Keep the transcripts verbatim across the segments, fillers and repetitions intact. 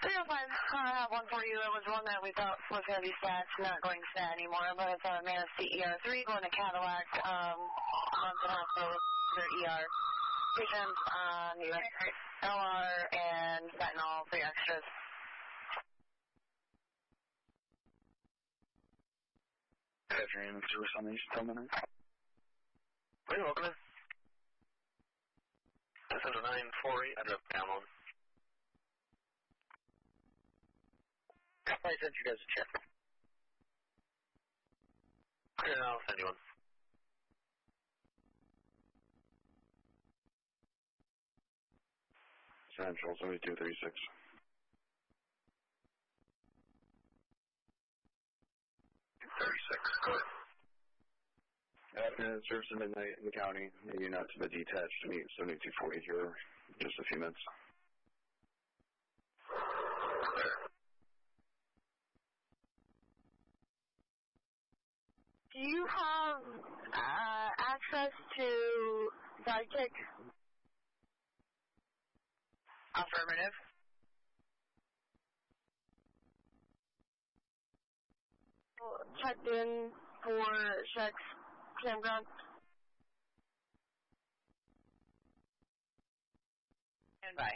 three oh five, I have one for you. It was one that we thought was going to be stat, not going to stat anymore, but it's a Manistee E R three going to Cadillac, um, on the hospital, their E R. Patients on U S L R and fentanyl, three extras. Afternoon, service on these ten minutes. Hey, welcome in. This is a nine four eight, I drove down on. I sent you guys a check. Yeah, I'll send you one. Central, seventy-two thirty-six. thirty-six, go ahead. Afternoon, service at midnight in the county. Maybe not to the detached to meet seventy-two forty here in just a few minutes. Do you have uh, access to Sidekick? Affirmative. Checked in for checks campground. And bye.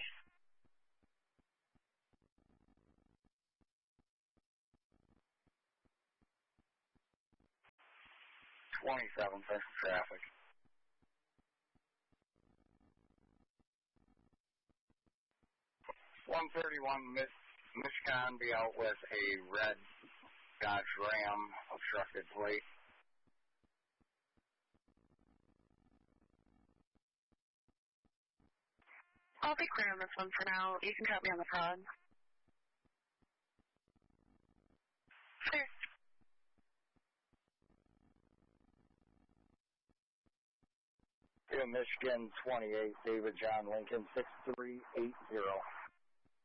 twenty-seven, thanks for traffic. one thirty-one, Miss Michigan, be out with a red Dodge Ram obstructed plate. I'll be clear on this one for now. You can cut me on the pod. Clear. Yeah, Michigan twenty-eight, David John Lincoln, six three eight zero.